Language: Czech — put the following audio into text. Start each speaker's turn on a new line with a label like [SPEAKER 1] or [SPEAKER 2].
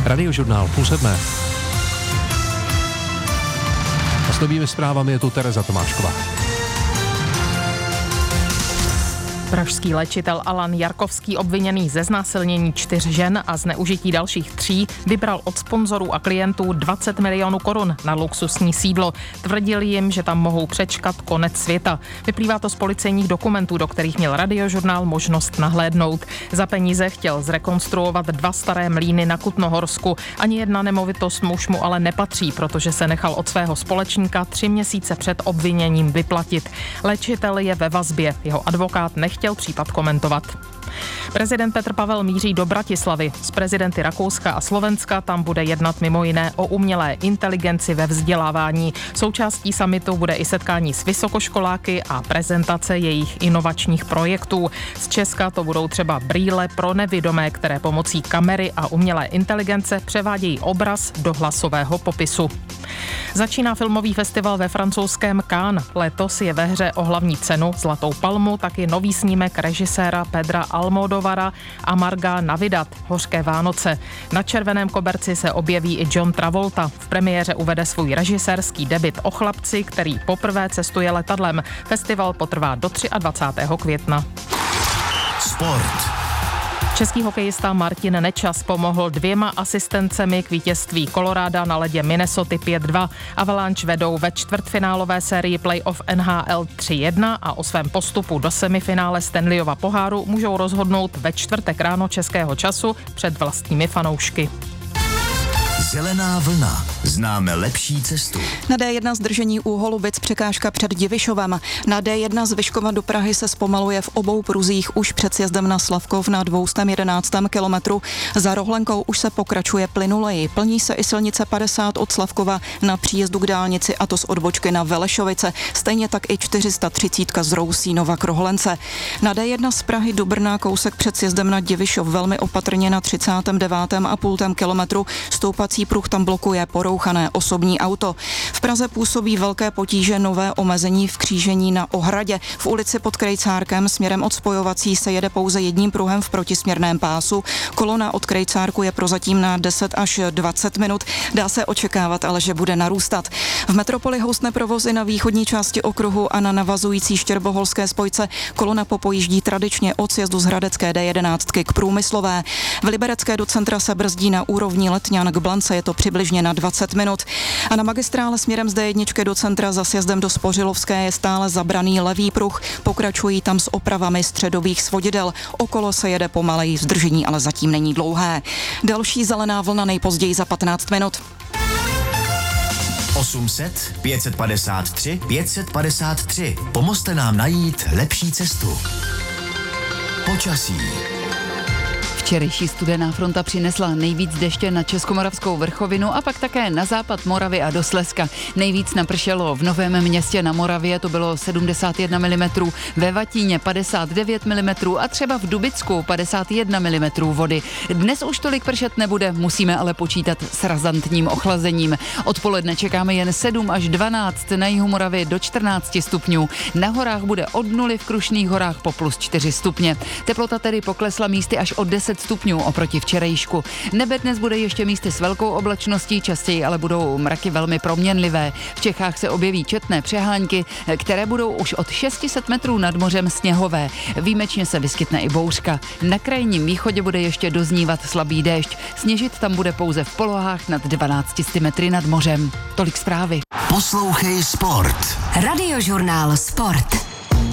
[SPEAKER 1] Radiožurnál 6:30. A s novými zprávami je tu Tereza Tomášková.
[SPEAKER 2] Pražský léčitel Alan Jarkovský, obviněný ze znásilnění 4 žen a zneužití dalších 3, vybral od sponzorů a klientů 20 milionů korun na luxusní sídlo. Tvrdil jim, že tam mohou přečkat konec světa. Vyplývá to z policejních dokumentů, do kterých měl Radiožurnál možnost nahlédnout. Za peníze chtěl zrekonstruovat 2 staré mlýny na Kutnohorsku. Ani jedna nemovitost muž mu ale nepatří, protože se nechal od svého společníka 3 měsíce před obviněním vyplatit. Léčitel je ve vazbě. Jeho advokát nechtěl případ komentovat. Prezident Petr Pavel míří do Bratislavy. S prezidenty Rakouska a Slovenska tam bude jednat mimo jiné o umělé inteligenci ve vzdělávání. Součástí summitu bude i setkání s vysokoškoláky a prezentace jejich inovačních projektů. Z Česka to budou třeba brýle pro nevidomé, které pomocí kamery a umělé inteligence převádějí obraz do hlasového popisu. Začíná filmový festival ve francouzském Cannes. Letos je ve hře o hlavní cenu Zlatou palmu taky nový snímek režiséra Pedra Almodovara a Marga Navidad, Hořké Vánoce. Na červeném koberci se objeví i John Travolta. V premiéře uvede svůj režisérský debut O chlapci, který poprvé cestuje letadlem. Festival potrvá do 23. května.
[SPEAKER 3] Sport.
[SPEAKER 2] Český hokejista Martin Nečas pomohl 2 asistencemi k vítězství Colorada na ledě Minnesoty 5-2. Avalanche vedou ve čtvrtfinálové sérii playoff NHL 3-1 a o svém postupu do semifinále Stanleyova poháru můžou rozhodnout ve čtvrtek ráno českého času před vlastními fanoušky.
[SPEAKER 3] Zelená vlna. Známe lepší cestu.
[SPEAKER 4] Na D1 zdržení u Holubic překážka před Divišovem. Na D1 z Vyškova do Prahy se zpomaluje v obou pruzích už před sjezdem na Slavkov na 211. kilometru. Za Rohlenkou už se pokračuje plynuleji. Plní se i silnice 50 od Slavkova na příjezdu k dálnici, a to z odbočky na Velešovice. Stejně tak i 430 z Rousínova k Rohlence. Na D1 z Prahy do Brna kousek před sjezdem na Divišov velmi opatrně na 39,5 kilometru. Stoupací pruh tam blokuje porouchané osobní auto. V Praze působí velké potíže nové omezení v křížení na Ohradě. V ulici pod Krejcárkem směrem od spojovací se jede pouze jedním pruhem v protisměrném pásu. Kolona od Krejcárku je prozatím na 10 až 20 minut. Dá se očekávat, ale že bude narůstat. V metropoli houstne provozy na východní části okruhu a na navazující štěrboholské spojce. Kolona popojíždí tradičně od sjezdu z Hradecké D11 k Průmyslové. V Liberecké do centra se brzdí na úrovni Letňan k Blance, je to přibližně na 20 minut. A na magistrále směrem z D1 do centra za sjezdem do Spořilovské je stále zabraný levý pruh. Pokračují tam s opravami středových svodidel. Okolo se jede pomaleji, zdržení ale zatím není dlouhé. Další zelená vlna nejpozději za 15 minut.
[SPEAKER 3] 800 553 553. Pomozte nám najít lepší cestu. Počasí.
[SPEAKER 5] Včerejší studená fronta přinesla nejvíc deště na Českomoravskou vrchovinu a pak také na západ Moravy a do Slezska. Nejvíc napršelo v Novém Městě na Moravě, to bylo 71 mm, ve Vatíně 59 mm a třeba v Dubicku 51 mm vody. Dnes už tolik pršet nebude, musíme ale počítat s razantním ochlazením. Odpoledne čekáme jen 7 až 12, na jihu Moravy do 14 stupňů. Na horách bude od 0 v Krušných horách po +4 stupně. Teplota tedy poklesla místy až o 10 stupňů oproti včerejšku. Nebe dnes bude ještě místy s velkou oblačností, častěji ale budou mraky velmi proměnlivé. V Čechách se objeví četné přehánky, které budou už od 600 metrů nad mořem sněhové. Výjimečně se vyskytne i bouřka. Na krajním východě bude ještě doznívat slabý déšť. Sněžit tam bude pouze v polohách nad 12 metry nad mořem. Tolik zprávy.
[SPEAKER 3] Poslouchej Sport.
[SPEAKER 6] Radiožurnál Sport.